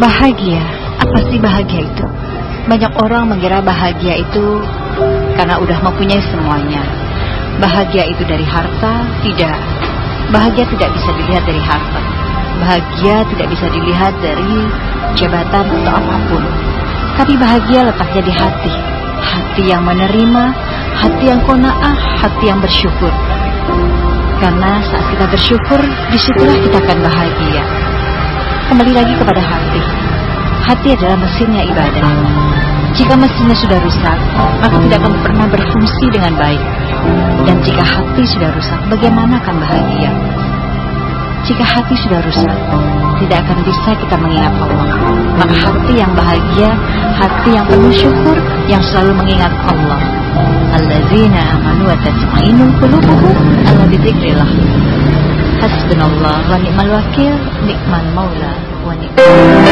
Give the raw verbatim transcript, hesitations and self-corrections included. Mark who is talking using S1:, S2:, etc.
S1: Bahagia, apa sih bahagia itu? Banyak orang mengira bahagia itu karena udah mempunyai semuanya. Bahagia itu dari harta? Tidak. Bahagia tidak bisa dilihat dari harta. Bahagia tidak bisa dilihat dari jabatan atau apapun. Tapi bahagia letaknya di hati. Hati yang menerima, hati yang qanaah, hati yang bersyukur. Karena saat kita bersyukur, disitulah kita akan bahagia. Kembali lagi kepada hati. Hati adalah mesinnya ibadah. Jika mesinnya sudah rusak, maka tidak akan pernah berfungsi dengan baik. Dan jika hati sudah rusak, bagaimana akan bahagia? Jika hati sudah rusak, tidak akan bisa kita mengingat Allah. Maka hati yang bahagia, hati yang penuh syukur, yang selalu mengingat Allah. Allazina amanu wa tatma'innu qulubuhum ala dzikrillah. Hasbunallah wa ni'mal wakil, ni'mal maula wa ni'mal